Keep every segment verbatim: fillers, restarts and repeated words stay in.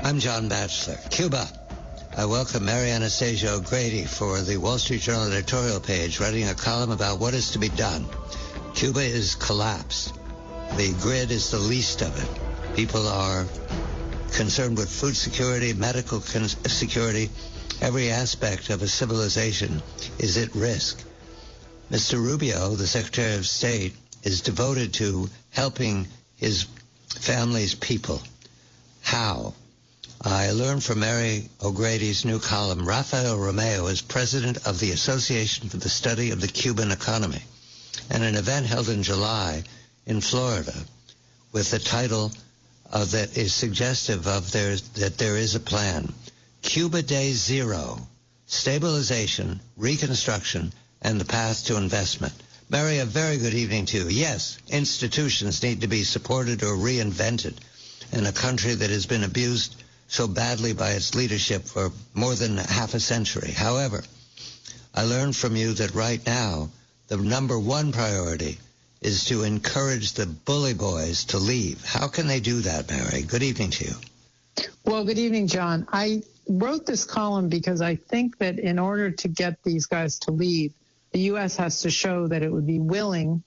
I'm John Batchelor. Cuba. I welcome Mary Anastasia O'Grady for the Wall Street Journal editorial page, writing a column about what is to be done. Cuba is collapsed. The grid is the least of it. People are concerned with food security, medical con- security. Every aspect of a civilization is at risk. Mister Rubio, the Secretary of State, is devoted to helping his family's people. How? I learned from Mary O'Grady's new column, Rafael Romeo is president of the Association for the Study of the Cuban Economy, and an event held in July in Florida with the title uh, that is suggestive of there, that there is a plan. Cuba Day Zero, Stabilization, Reconstruction, and the Path to Investment. Mary, a very good evening to you. Yes, institutions need to be supported or reinvented in a country that has been abused so badly by its leadership for more than half a century. However, I learned from you that right now, the number one priority is to encourage the bully boys to leave. How can they do that, Mary? Good evening to you. Well, good evening, John. I wrote this column because I think that in order to get these guys to leave, the U S has to show that it would be willing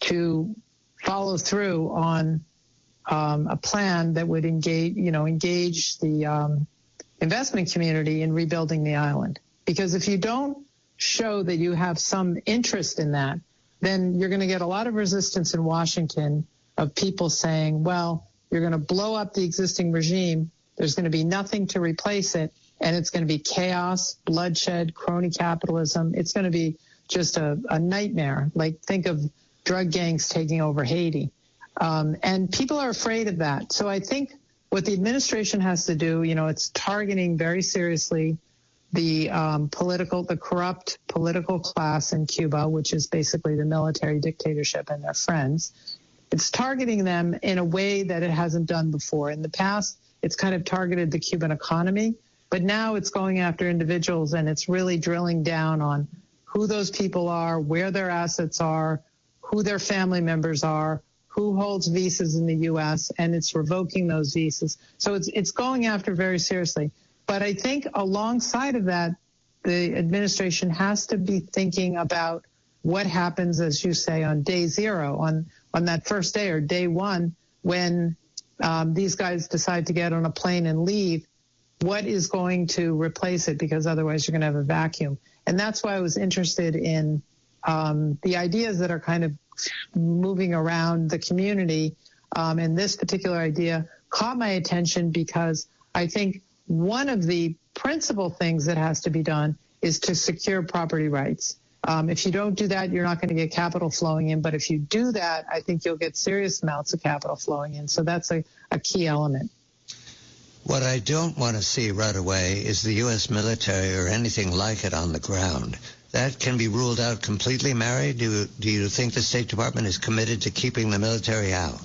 to follow through on um, a plan that would engage, you know, engage the um, investment community in rebuilding the island. Because if you don't show that you have some interest in that, then you're going to get a lot of resistance in Washington of people saying, well, you're going to blow up the existing regime. There's going to be nothing to replace it. And it's going to be chaos, bloodshed, crony capitalism. It's going to be just a, a nightmare. Like, think of drug gangs taking over Haiti. Um, and people are afraid of that. So I think what the administration has to do, you know, it's targeting very seriously the um, political, the corrupt political class in Cuba, which is basically the military dictatorship and their friends. It's targeting them in a way that it hasn't done before. In the past, it's kind of targeted the Cuban economy, but now it's going after individuals, and it's really drilling down on who those people are, where their assets are, who their family members are, who holds visas in the U S, and it's revoking those visas. So it's it's going after very seriously. But I think alongside of that, the administration has to be thinking about what happens, as you say, on day zero, on, on that first day or day one, when um, these guys decide to get on a plane and leave. What is going to replace it? Because otherwise you're going to have a vacuum. And that's why I was interested in um, the ideas that are kind of moving around the community. Um, and this particular idea caught my attention because I think one of the principal things that has to be done is to secure property rights. Um, if you don't do that, you're not going to get capital flowing in. But if you do that, I think you'll get serious amounts of capital flowing in. So that's a, a key element. What I don't want to see right away is the U S military or anything like it on the ground. That can be ruled out completely, Mary? Do, do you think the State Department is committed to keeping the military out?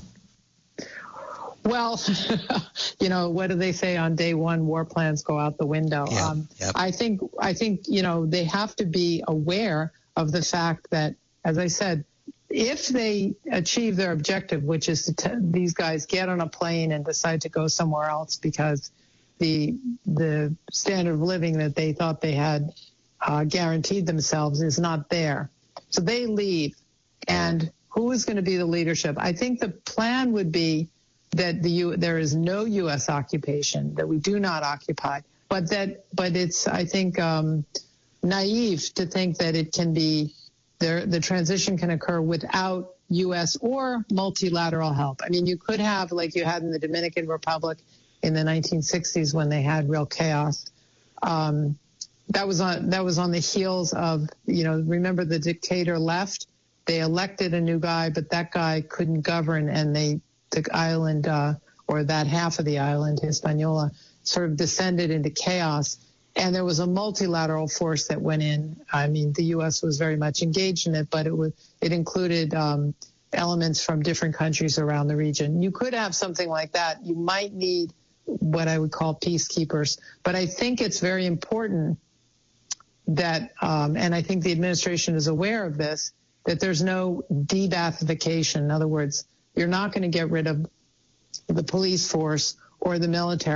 Well, you know, what do they say on day one? War plans go out the window. Yeah, um, yep. I think, I think, you know, they have to be aware of the fact that, as I said, if they achieve their objective, which is to t- these guys get on a plane and decide to go somewhere else because the the standard of living that they thought they had uh, guaranteed themselves is not there, so they leave. And who is going to be the leadership? I think the plan would be that the U- there is no U S occupation, that we do not occupy, but that but it's I think um, naive to think that it can be. There, the transition can occur without U S or multilateral help. I mean, you could have, like you had in the Dominican Republic in the nineteen sixties when they had real chaos. Um, that was on that was on the heels of, you know, remember the dictator left. They elected a new guy, but that guy couldn't govern, and they the island uh, or that half of the island, Hispaniola, sort of descended into chaos. And there was a multilateral force that went in. I mean, the U S was very much engaged in it, but it was it included um, elements from different countries around the region. You could have something like that. You might need what I would call peacekeepers. But I think it's very important that, um, and I think the administration is aware of this, that there's no de-Baathification. In other words, you're not going to get rid of the police force or the military,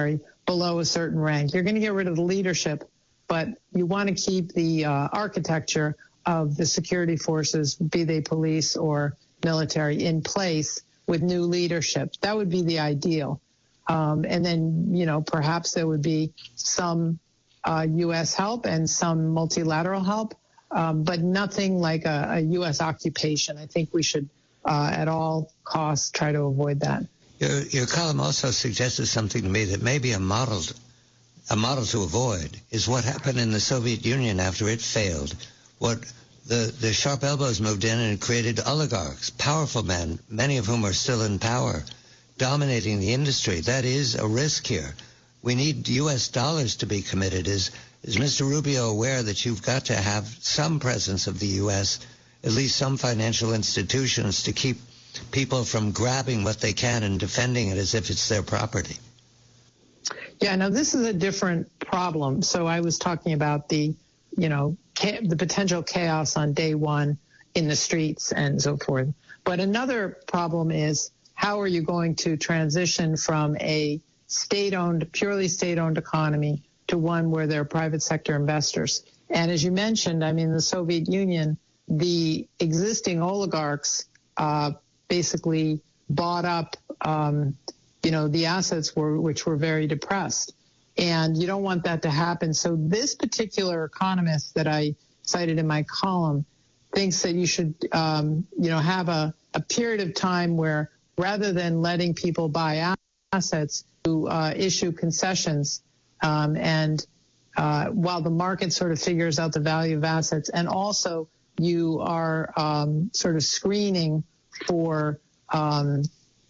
below a certain rank. You're going to get rid of the leadership, but you want to keep the uh, architecture of the security forces, be they police or military, in place with new leadership. That would be the ideal. Um, and then, you know, perhaps there would be some uh, U S help and some multilateral help, um, but nothing like a, a U S occupation. I think we should, uh, at all costs, try to avoid that. Your, your column also suggested something to me that may be a model, a model to avoid, is what happened in the Soviet Union after it failed. What the, the sharp elbows moved in and created oligarchs, powerful men, many of whom are still in power, dominating the industry. That is a risk here. We need U S dollars to be committed. Is, is Mister Rubio aware that you've got to have some presence of the U S, at least some financial institutions, to keep people from grabbing what they can and defending it as if it's their property? Yeah, no, this is a different problem. So I was talking about the, you know, ca- the potential chaos on day one in the streets and so forth. But another problem is, how are you going to transition from a state-owned, purely state-owned economy to one where there are private sector investors? And as you mentioned, I mean, the Soviet Union, the existing oligarchs uh, basically bought up, um, you know, the assets were, which were very depressed. And you don't want that to happen. So this particular economist that I cited in my column thinks that you should, um, you know, have a, a period of time where, rather than letting people buy assets, to uh, issue concessions, um, and uh, while the market sort of figures out the value of assets, and also you are um, sort of screening for um,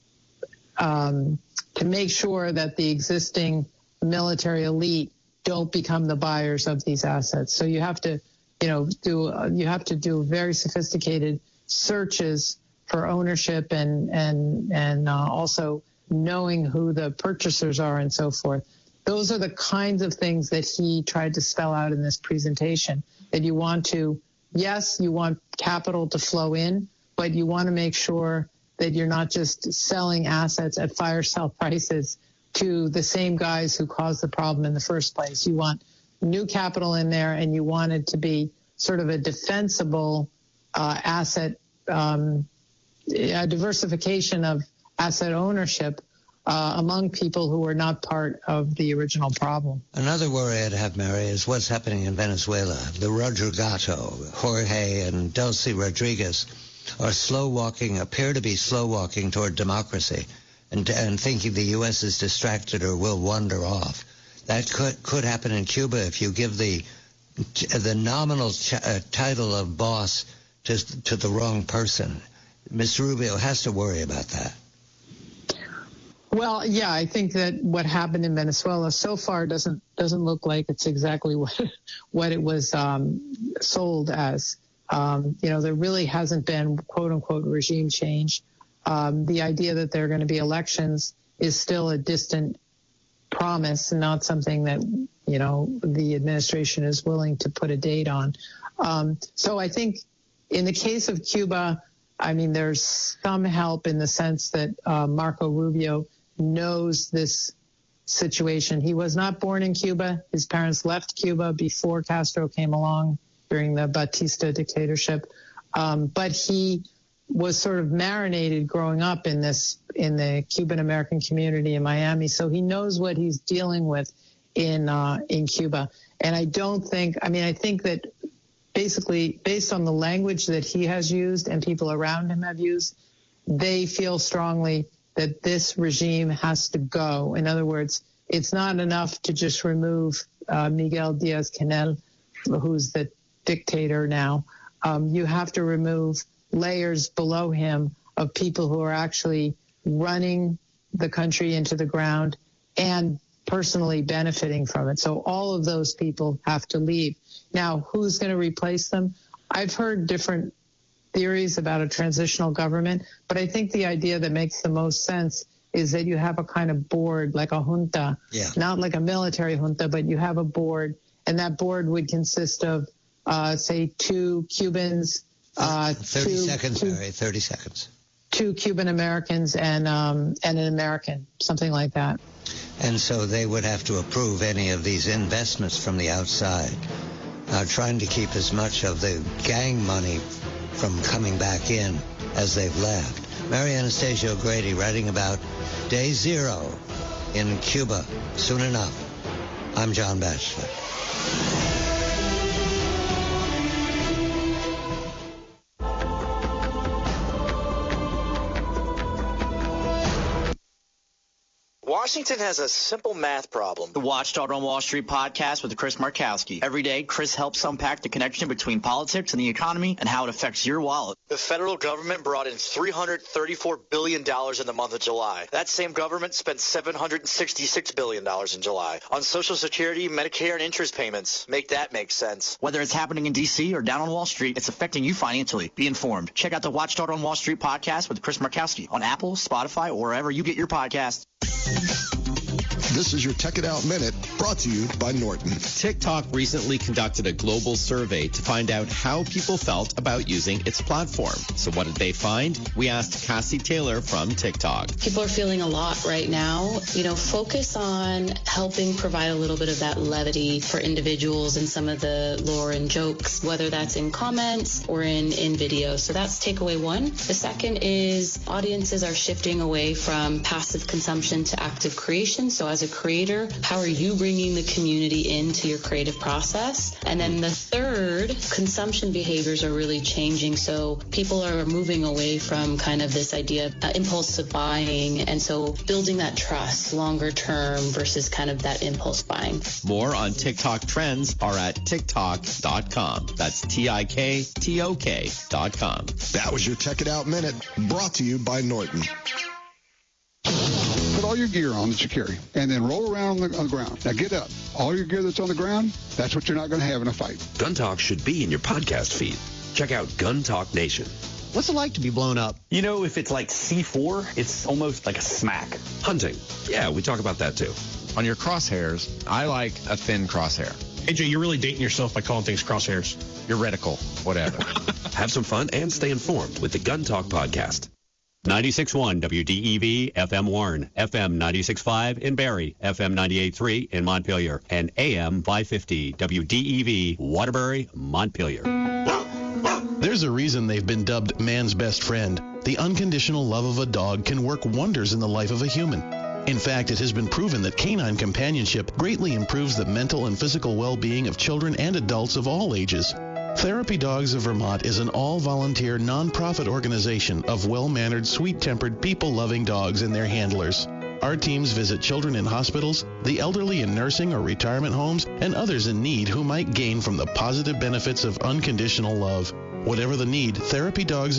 um, to make sure that the existing military elite don't become the buyers of these assets. So you have to, you know, do uh, you have to do very sophisticated searches for ownership and and and uh, also knowing who the purchasers are and so forth. Those are the kinds of things that he tried to spell out in this presentation, that you want to, yes, you want capital to flow in, but you want to make sure that you're not just selling assets at fire sale prices to the same guys who caused the problem in the first place. You want new capital in there, and you want it to be sort of a defensible uh, asset, um, a diversification of asset ownership uh, among people who are not part of the original problem. Another worry I'd have, Mary, is what's happening in Venezuela. The Roger Gatto, Jorge, and Delcy Rodriguez are slow-walking, appear to be slow-walking toward democracy, and, and thinking the U S is distracted or will wander off. That could could happen in Cuba if you give the the nominal ch- uh, title of boss to, to the wrong person. Mister Rubio has to worry about that. Well, yeah, I think that what happened in Venezuela so far doesn't doesn't look like it's exactly what what it was um, sold as. Um, you know, there really hasn't been, quote unquote, regime change. Um, the idea that there are going to be elections is still a distant promise, and not something that, you know, the administration is willing to put a date on. Um, so I think in the case of Cuba, I mean, there's some help in the sense that uh, Marco Rubio knows this situation. He was not born in Cuba. His parents left Cuba before Castro came along during the Batista dictatorship. Um, but he was sort of marinated growing up in this, in the Cuban American community in Miami. So he knows what he's dealing with in, uh, in Cuba. And I don't think, I mean, I think that basically based on the language that he has used and people around him have used, they feel strongly that this regime has to go. In other words, it's not enough to just remove uh, Miguel Diaz-Canel, who's the dictator now. Um, you have to remove layers below him of people who are actually running the country into the ground and personally benefiting from it. So all of those people have to leave. Now, who's going to replace them? I've heard different theories about a transitional government, but I think the idea that makes the most sense is that you have a kind of board, like a junta, yeah. Not like a military junta, but you have a board, and that board would consist of, uh, say, two Cubans, uh, thirty two, seconds, two, Mary, thirty seconds. Two Cuban Americans and um, and an American, something like that. and so they would have to approve any of these investments from the outside, uh, trying to keep as much of the gang money from coming back in as they've left. Mary Anastasia O'Grady writing about day zero in Cuba soon enough. I'm John Batchelor. Washington has a simple math problem. The Watchdog on Wall Street podcast with Chris Markowski. Every day, Chris helps unpack the connection between politics and the economy and how it affects your wallet. The federal government brought in three hundred thirty-four billion dollars in the month of July. That same government spent seven hundred sixty-six billion dollars in July on Social Security, Medicare, and interest payments. Make that make sense. Whether it's happening in D C or down on Wall Street, it's affecting you financially. Be informed. Check out the Watchdog on Wall Street podcast with Chris Markowski on Apple, Spotify, or wherever you get your podcasts. This is your Tech It Out Minute, brought to you by Norton. TikTok recently conducted a global survey to find out how people felt about using its platform. So what did they find? We asked Cassie Taylor from TikTok. People are feeling a lot right now. You know, focus on helping provide a little bit of that levity for individuals and some of the lore and jokes, whether that's in comments or in, in video. So that's takeaway one. The second is audiences are shifting away from passive consumption to active creation. So as a creator, how are you bringing the community into your creative process? And then the third, consumption behaviors are really changing. So people are moving away from kind of this idea of uh, impulsive buying. And so building that trust longer term versus kind of that impulse buying. More on TikTok trends are at tiktok dot com. That's T I K T O K dot com. That was your Tech It Out Minute, brought to you by Norton. Put all your gear on that you carry, and then roll around on the, on the ground. Now get up. All your gear that's on the ground, that's what you're not going to have in a fight. Gun Talk should be in your podcast feed. Check out Gun Talk Nation. What's it like to be blown up? You know, if it's like C four, it's almost like a smack. Hunting. Yeah, we talk about that too. On your crosshairs, I like a thin crosshair. A J, you're really dating yourself by calling things crosshairs. Your reticle, whatever. Have some fun and stay informed with the Gun Talk podcast. ninety-six point one W D E V F M Warren, F M ninety-six point five in Barrie, F M ninety-eight point three in Montpelier, and A M five fifty W D E V Waterbury, Montpelier. There's a reason they've been dubbed man's best friend. The unconditional love of a dog can work wonders in the life of a human. In fact, it has been proven that canine companionship greatly improves the mental and physical well-being of children and adults of all ages. Therapy Dogs of Vermont is an all-volunteer, non-profit organization of well-mannered, sweet-tempered, people-loving dogs and their handlers. Our teams visit children in hospitals, the elderly in nursing or retirement homes, and others in need who might gain from the positive benefits of unconditional love. Whatever the need, Therapy Dogs